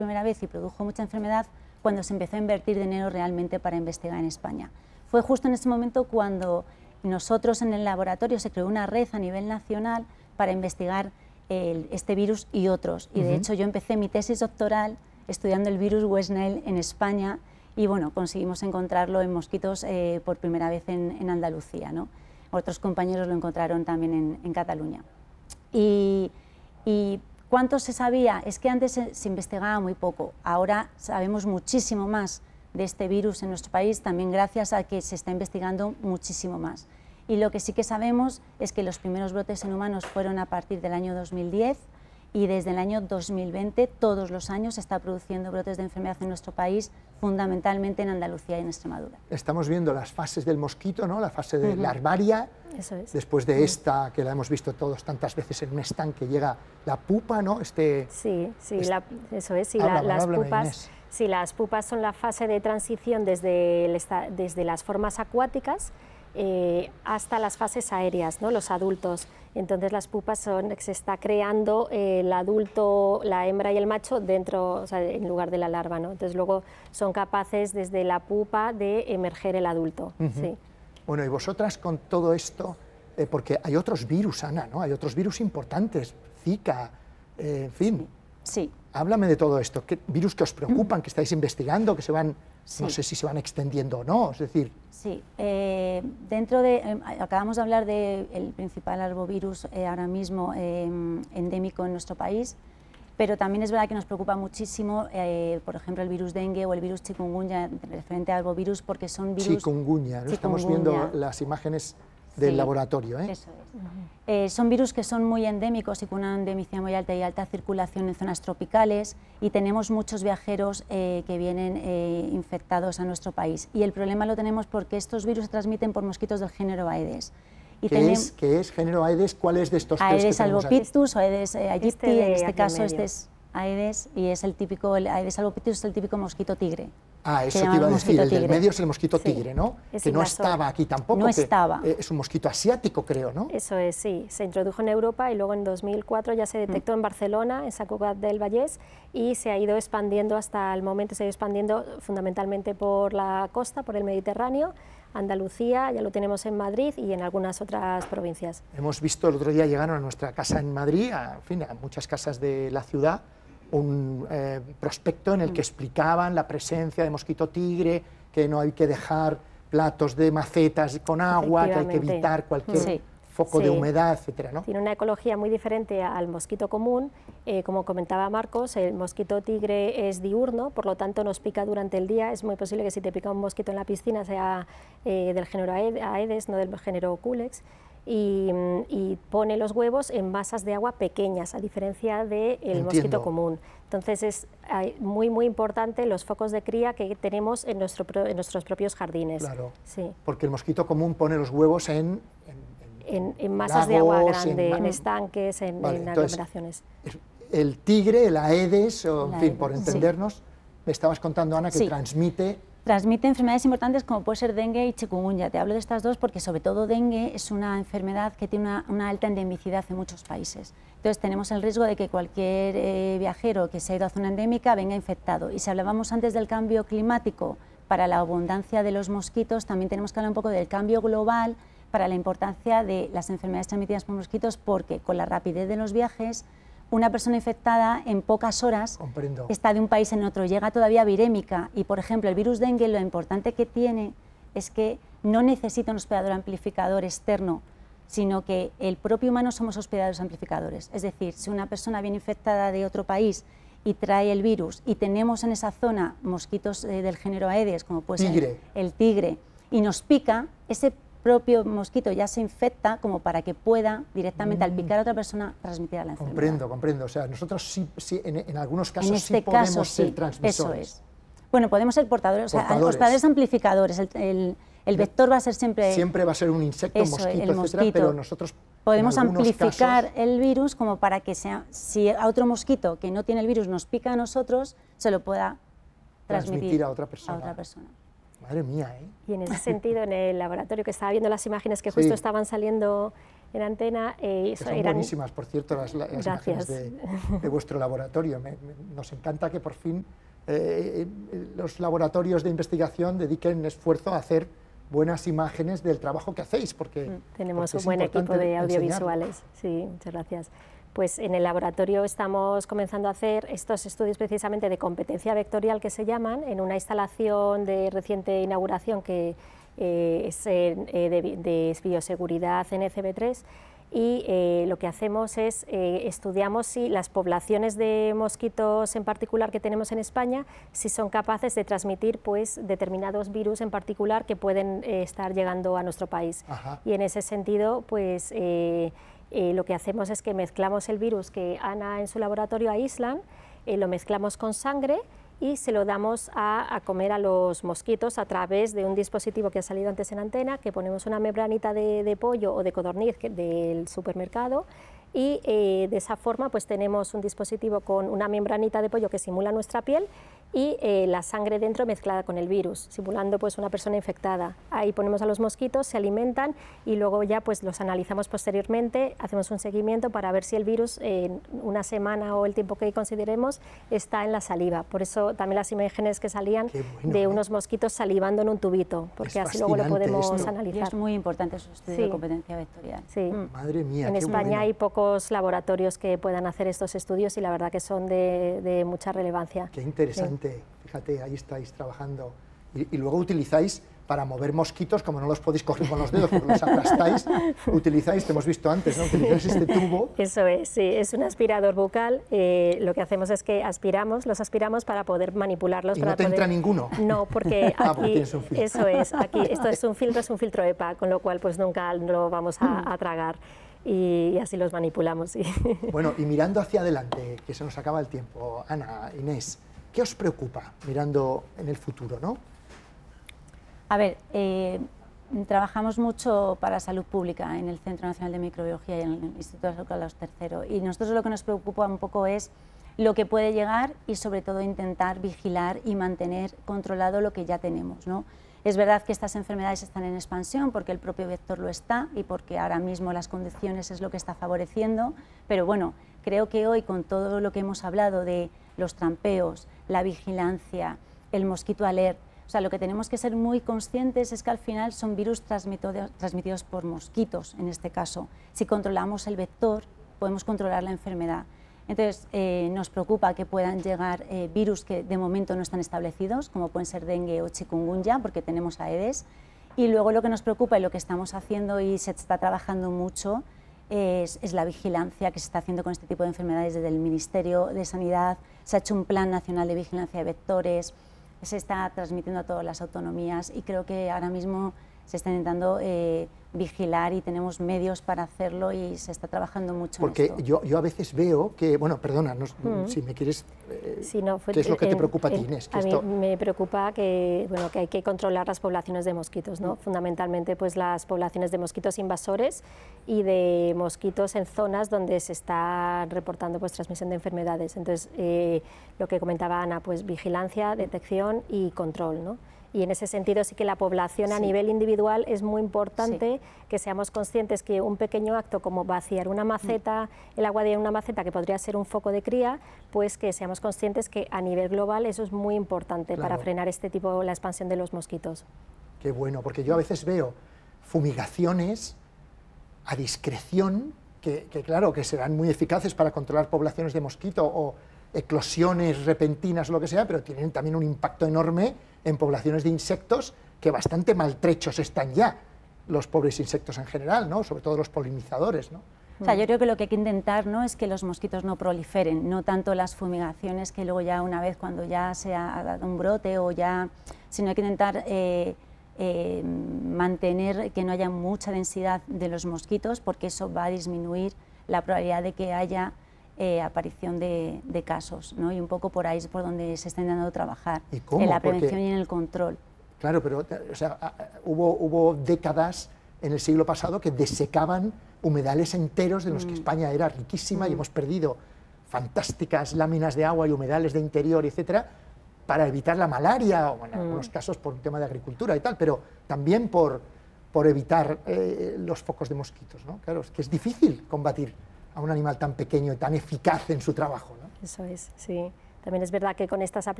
primera vez y produjo mucha enfermedad cuando se empezó a invertir dinero realmente para investigar en España. Fue justo en ese momento cuando nosotros en el laboratorio se creó una red a nivel nacional para investigar este virus y otros. Y de hecho yo empecé mi tesis doctoral estudiando el virus West Nile en España y bueno, conseguimos encontrarlo en mosquitos por primera vez en Andalucía, ¿no? Otros compañeros lo encontraron también en Cataluña. Y ¿cuánto se sabía? Es que antes se investigaba muy poco, ahora sabemos muchísimo más de este virus en nuestro país, también gracias a que se está investigando muchísimo más. Y lo que sí que sabemos es que los primeros brotes en humanos fueron a partir del año 2010 y desde el año 2020 todos los años se está produciendo brotes de enfermedad en nuestro país, fundamentalmente en Andalucía y en Extremadura. Estamos viendo las fases del mosquito, ¿no? La fase de larvaria, Eso es. después de esta, que la hemos visto todos tantas veces en un estanque, llega la pupa, ¿no? Sí, eso es. Las pupas son la fase de transición desde las formas acuáticas hasta las fases aéreas, ¿no? Los adultos. Entonces las pupas se está creando el adulto, la hembra y el macho dentro, o sea, en lugar de la larva, ¿no? Entonces luego son capaces desde la pupa de emerger el adulto. Sí. Bueno, y vosotras con todo esto, porque hay otros virus, Ana, ¿no? Hay otros virus importantes, Zika, en fin. Sí. Háblame de todo esto. ¿Qué virus que os preocupan, que estáis investigando, que se van, no sé si se van extendiendo o no? Es decir... Sí, acabamos de hablar del principal arbovirus ahora mismo endémico en nuestro país, pero también es verdad que nos preocupa muchísimo, por ejemplo, el virus dengue o el virus chikungunya, referente al arbovirus, porque son virus... Chikungunya, ¿no? Estamos viendo las imágenes del laboratorio, ¿eh? Eso es. Son virus que son muy endémicos y con una endemicidad muy alta y alta circulación en zonas tropicales, y tenemos muchos viajeros que vienen infectados a nuestro país. Y el problema lo tenemos porque estos virus se transmiten por mosquitos del género Aedes. ¿Qué es género Aedes? ¿Cuál es de estos tres Aedes que tenemos albopictus o Aedes aegypti, en este caso medio. este es Aedes, y es el típico, el Aedes albopictus es el típico mosquito tigre. Ah, eso te iba a decir, el del medio es el mosquito tigre, ¿no? Es que no invasor. estaba aquí tampoco. No estaba. Es un mosquito asiático, creo, ¿no? Eso es, sí. Se introdujo en Europa y luego en 2004 ya se detectó en Barcelona, en Sant Cugat del Vallès, y se ha ido expandiendo hasta el momento, se ha ido expandiendo fundamentalmente por la costa, por el Mediterráneo, Andalucía, ya lo tenemos en Madrid y en algunas otras provincias. Hemos visto el otro día, llegaron a nuestra casa en Madrid, en fin, a muchas casas de la ciudad, un prospecto en el que explicaban la presencia de mosquito tigre, que no hay que dejar platos de macetas con agua, que hay que evitar cualquier foco de humedad, etcétera, ¿no? Tiene una ecología muy diferente al mosquito común. Como comentaba Marcos, el mosquito tigre es diurno, por lo tanto nos pica durante el día. Es muy posible que si te pica un mosquito en la piscina sea del género Aedes, no del género Culex. Y pone los huevos en masas de agua pequeñas, a diferencia del mosquito común. Entonces es muy importante los focos de cría que tenemos en nuestros propios jardines. Claro, sí. Porque el mosquito común pone los huevos en masas lagos, de agua grande, en estanques, en aglomeraciones. El tigre, el Aedes, en fin, por entendernos, me estabas contando, Ana, que transmite enfermedades importantes como puede ser dengue y chikungunya. Te hablo de estas dos porque sobre todo dengue es una enfermedad que tiene una alta endemicidad en muchos países. Entonces tenemos el riesgo de que cualquier viajero que se ha ido a zona endémica venga infectado. Y si hablábamos antes del cambio climático para la abundancia de los mosquitos, también tenemos que hablar un poco del cambio global para la importancia de las enfermedades transmitidas por mosquitos, porque con la rapidez de los viajes, una persona infectada en pocas horas está de un país en otro, llega todavía virémica. Y, por ejemplo, el virus dengue, lo importante que tiene es que no necesita un hospedador amplificador externo, sino que el propio humano somos hospedadores amplificadores. Es decir, si una persona viene infectada de otro país y trae el virus y tenemos en esa zona mosquitos del género Aedes, como puede ser el tigre, y nos pica, ese propio mosquito ya se infecta como para que pueda directamente al picar a otra persona transmitir a la enfermedad. Comprendo. O sea, nosotros sí en algunos casos sí podemos ser transmisores. Eso es. Bueno, podemos ser portadores, o sea, hospedadores amplificadores. El vector va a ser siempre... Siempre va a ser un insecto, un mosquito, etcétera, pero nosotros podemos amplificar el virus como para que sea, si a otro mosquito que no tiene el virus nos pica a nosotros, se lo pueda transmitir a otra persona. Madre mía, ¿eh? Y en ese sentido, en el laboratorio que estaba viendo las imágenes que justo estaban saliendo en Antena. Que son buenísimas, por cierto, las imágenes de vuestro laboratorio. Nos encanta que por fin los laboratorios de investigación dediquen esfuerzo a hacer buenas imágenes del trabajo que hacéis, porque tenemos un buen equipo de audiovisuales. Sí, muchas gracias. Pues en el laboratorio estamos comenzando a hacer estos estudios precisamente de competencia vectorial que se llaman, en una instalación de reciente inauguración que es de bioseguridad NCB3, y lo que hacemos es estudiamos si las poblaciones de mosquitos en particular que tenemos en España, si son capaces de transmitir pues determinados virus en particular que pueden estar llegando a nuestro país. Ajá. Y en ese sentido pues lo que hacemos es que mezclamos el virus que Ana en su laboratorio aíslan, lo mezclamos con sangre y se lo damos a comer a los mosquitos a través de un dispositivo que ha salido antes en Antena, que ponemos una membranita de pollo o de codorniz del supermercado, y de esa forma pues tenemos un dispositivo con una membranita de pollo que simula nuestra piel y la sangre dentro mezclada con el virus, simulando pues una persona infectada. Ahí ponemos a los mosquitos, se alimentan y luego ya pues los analizamos posteriormente, hacemos un seguimiento para ver si el virus en una semana o el tiempo que consideremos está en la saliva. Por eso también las imágenes que salían de unos mosquitos salivando en un tubito, porque así luego lo podemos analizar. Y es muy importante su estudio de competencia vectorial. Sí. Madre mía, en España hay pocos laboratorios que puedan hacer estos estudios y la verdad que son de mucha relevancia. Qué interesante. Fíjate, ahí estáis trabajando y luego utilizáis para mover mosquitos, como no los podéis coger con los dedos porque los aplastáis, utilizáis, te hemos visto antes, ¿no? Utilizáis este tubo. Eso es, sí, es un aspirador bucal. Lo que hacemos es que los aspiramos para poder manipularlos. ¿Y no te entra ninguno? No, porque aquí, porque tienes un filtro. Eso es, aquí esto es un filtro EPA, con lo cual pues nunca lo vamos a tragar. Y así los manipulamos. Sí. Bueno, y mirando hacia adelante, que se nos acaba el tiempo, Ana, Inés, ¿qué os preocupa mirando en el futuro, no? A ver, trabajamos mucho para salud pública en el Centro Nacional de Microbiología y en el Instituto de Carlos III, y nosotros lo que nos preocupa un poco es lo que puede llegar y sobre todo intentar vigilar y mantener controlado lo que ya tenemos, ¿no? Es verdad que estas enfermedades están en expansión porque el propio vector lo está y porque ahora mismo las condiciones es lo que está favoreciendo, pero bueno, creo que hoy con todo lo que hemos hablado de los trampeos, la vigilancia, el mosquito alert, o sea, lo que tenemos que ser muy conscientes es que al final son virus transmitidos por mosquitos, en este caso. Si controlamos el vector, podemos controlar la enfermedad. Entonces, nos preocupa que puedan llegar virus que de momento no están establecidos, como pueden ser dengue o chikungunya, porque tenemos Aedes. Y luego lo que nos preocupa y lo que estamos haciendo y se está trabajando mucho es la vigilancia que se está haciendo con este tipo de enfermedades desde el Ministerio de Sanidad. Se ha hecho un Plan Nacional de Vigilancia de Vectores, se está transmitiendo a todas las autonomías y creo que ahora mismo se está intentando vigilar y tenemos medios para hacerlo y se está trabajando mucho porque en esto. Yo a veces veo que, bueno, perdona, si me quieres, sí, no, ¿qué es lo que te preocupa a ti, Inés? A mí me preocupa que hay que controlar las poblaciones de mosquitos, ¿no? Fundamentalmente pues las poblaciones de mosquitos invasores y de mosquitos en zonas donde se está reportando pues transmisión de enfermedades. Entonces, lo que comentaba Ana, pues vigilancia, detección y control, ¿no? Y en ese sentido sí que la población a nivel individual es muy importante que seamos conscientes que un pequeño acto como vaciar una maceta, el agua de una maceta que podría ser un foco de cría, pues que seamos conscientes que a nivel global eso es muy importante para frenar la expansión de los mosquitos. Qué bueno, porque yo a veces veo fumigaciones a discreción que claro, que serán muy eficaces para controlar poblaciones de mosquito o eclosiones repentinas o lo que sea, pero tienen también un impacto enorme en poblaciones de insectos que bastante maltrechos están ya, los pobres insectos en general, ¿no? Sobre todo los polinizadores, ¿no? O sea, yo creo que lo que hay que intentar, ¿no?, es que los mosquitos no proliferen, no tanto las fumigaciones que luego ya una vez cuando ya se ha dado un brote o ya, sino hay que intentar mantener que no haya mucha densidad de los mosquitos porque eso va a disminuir la probabilidad de que haya aparición de casos, ¿no? Y un poco por ahí es por donde se está intentando trabajar, ¿y cómo? En la prevención y en el control. Claro, pero o sea, hubo décadas en el siglo pasado que desecaban humedales enteros de los que España era riquísima y hemos perdido fantásticas láminas de agua y humedales de interior, etcétera, para evitar la malaria, o en algunos casos por un tema de agricultura y tal, pero también por por evitar los focos de mosquitos, ¿no? Claro, es que es difícil combatir a un animal tan pequeño y tan eficaz en su trabajo, ¿no? Eso es, sí. También es verdad que con estas aplicaciones